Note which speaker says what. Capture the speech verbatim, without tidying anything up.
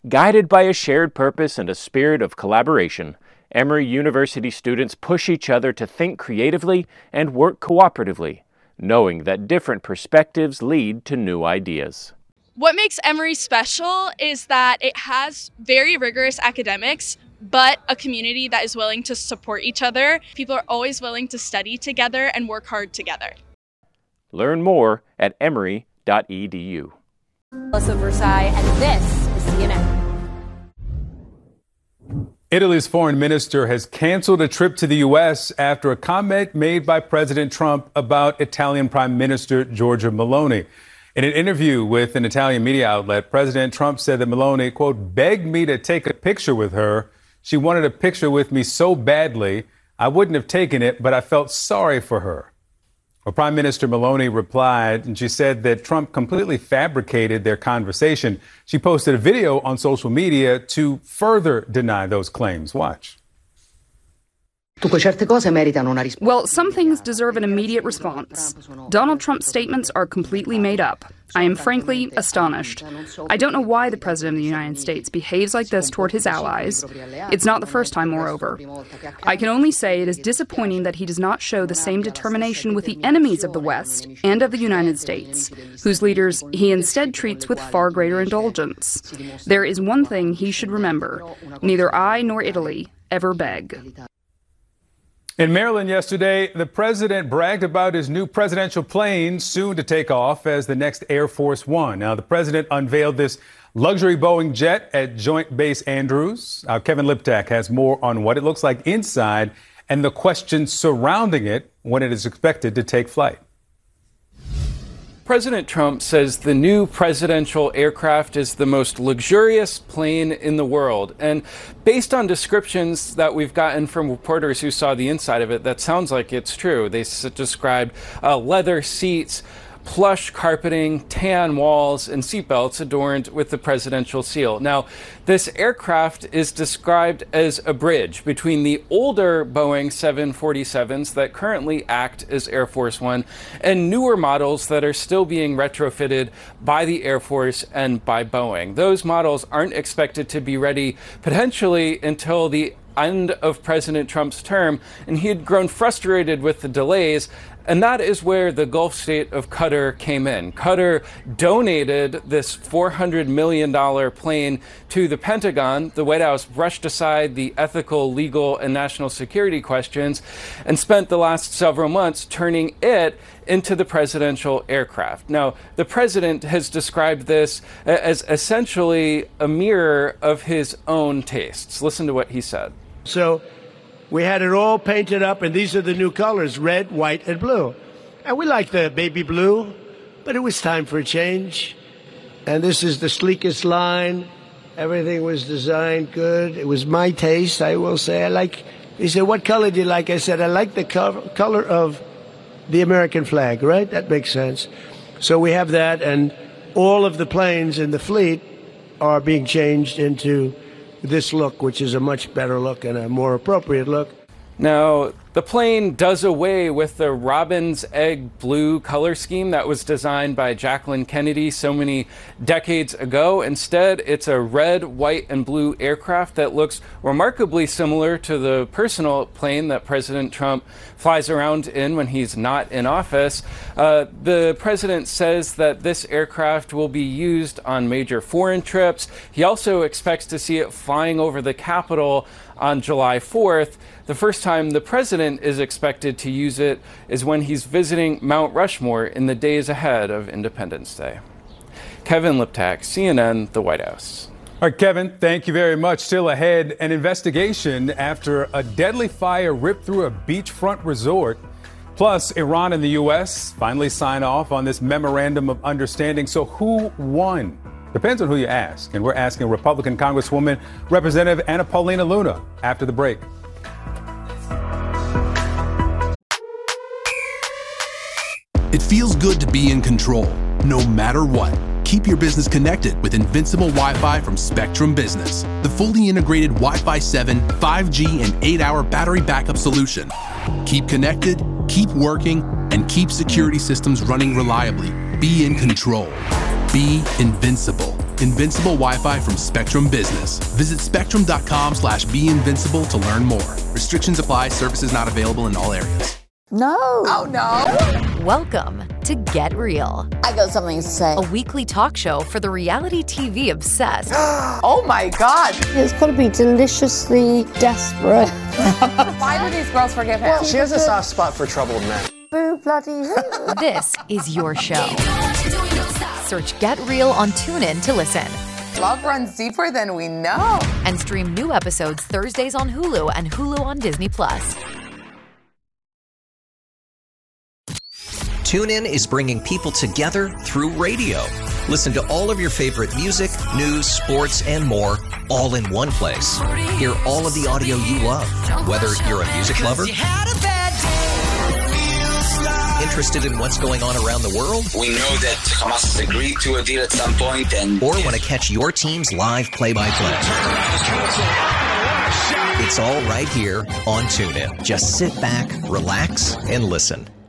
Speaker 1: Guided by a shared purpose and a spirit of collaboration, Emory University students push each other to think creatively and work cooperatively, knowing that different perspectives lead to new ideas.
Speaker 2: What makes Emory special is that it has very rigorous academics, but a community that is willing to support each other. People are always willing to study together and work hard together.
Speaker 1: Learn more at emory dot e d u.
Speaker 3: Melissa Versailles, and this is C N N.
Speaker 4: Italy's foreign minister has canceled a trip to the U S after a comment made by President Trump about Italian Prime Minister Giorgia Meloni. In an interview with an Italian media outlet, President Trump said that Meloni, quote, begged me to take a picture with her. She wanted a picture with me so badly, I wouldn't have taken it, but I felt sorry for her. Well, Prime Minister Meloni replied, and she said that Trump completely fabricated their conversation. She posted a video on social media to further deny those claims. Watch.
Speaker 5: Well, some things deserve an immediate response. Donald Trump's statements are completely made up. I am frankly astonished. I don't know why the President of the United States behaves like this toward his allies. It's not the first time, moreover. I can only say it is disappointing that he does not show the same determination with the enemies of the West and of the United States, whose leaders he instead treats with far greater indulgence. There is one thing he should remember. Neither I nor Italy ever beg.
Speaker 4: In Maryland yesterday, the president bragged about his new presidential plane soon to take off as the next Air Force One. Now, the president unveiled this luxury Boeing jet at Joint Base Andrews. Uh, Kevin Liptak has more on what it looks like inside and the questions surrounding it when it is expected to take flight.
Speaker 6: President Trump says the new presidential aircraft is the most luxurious plane in the world. And based on descriptions that we've gotten from reporters who saw the inside of it, that sounds like it's true. They s- described uh, leather seats, plush carpeting, tan walls, and seatbelts adorned with the presidential seal. Now, this aircraft is described as a bridge between the older Boeing seven forty-sevens that currently act as Air Force One and newer models that are still being retrofitted by the Air Force and by Boeing. Those models aren't expected to be ready potentially until the end of President Trump's term, and he had grown frustrated with the delays. And that is where the Gulf state of Qatar came in. Qatar donated this four hundred million dollars plane to the Pentagon. The White House brushed aside the ethical, legal, and national security questions and spent the last several months turning it into the presidential aircraft. Now, the president has described this as essentially a mirror of his own tastes. Listen to what he said.
Speaker 7: So we had it all painted up, and these are the new colors, red, white, and blue. And we like the baby blue, but it was time for a change. And this is the sleekest line. Everything was designed good. It was my taste, I will say. I like, he said, what color do you like? I said, I like the co- color of the American flag, right? That makes sense. So we have that, and all of the planes in the fleet are being changed into this look, which is a much better look and a more appropriate look.
Speaker 6: Now, the plane does away with the robin's egg blue color scheme that was designed by Jacqueline Kennedy so many decades ago. Instead, it's a red, white, and blue aircraft that looks remarkably similar to the personal plane that President Trump flies around in when he's not in office. Uh, the president says that this aircraft will be used on major foreign trips. He also expects to see it flying over the Capitol on July fourth. The first time the president is expected to use it is when he's visiting Mount Rushmore in the days ahead of Independence Day. Kevin Liptak, C N N, the White House.
Speaker 4: All right, Kevin, thank you very much. Still ahead, an investigation after a deadly fire ripped through a beachfront resort. Plus, Iran and the U S finally sign off on this memorandum of understanding. So who won? Depends on who you ask. And we're asking Republican Congresswoman Representative Anna Paulina Luna after the break.
Speaker 8: It feels good to be in control, no matter what. Keep your business connected with Invincible Wi-Fi from Spectrum Business, the fully integrated Wi-Fi seven, five G, and eight hour battery backup solution. Keep connected, keep working, and keep security systems running reliably. Be in control. Be invincible. Invincible Wi-Fi from Spectrum Business. Visit spectrum.com slash be invincible to learn more. Restrictions apply. Services not available in all areas.
Speaker 9: No.
Speaker 3: Oh, no. Welcome to Get Real.
Speaker 9: I got something to say.
Speaker 3: A weekly talk show for the reality T V obsessed.
Speaker 9: Oh, my God. It's got to be deliciously desperate.
Speaker 3: Why do these girls forgive him?
Speaker 10: Well, she has a soft spot for troubled men.
Speaker 9: Boo bloody hoo.
Speaker 3: This is your show. Search Get Real on TuneIn to listen.
Speaker 11: Love runs deeper than we know.
Speaker 3: And stream new episodes Thursdays on Hulu and Hulu on Disney Plus.
Speaker 12: TuneIn is bringing people together through radio. Listen to all of your favorite music, news, sports, and more, all in one place. Hear all of the audio you love, whether you're a music lover, interested in what's going on around the world,
Speaker 13: we know that Hamas has agreed to a deal at some point, and
Speaker 12: or want to catch your team's live play-by-play. It's all right here on TuneIn. Just sit back, relax, and listen.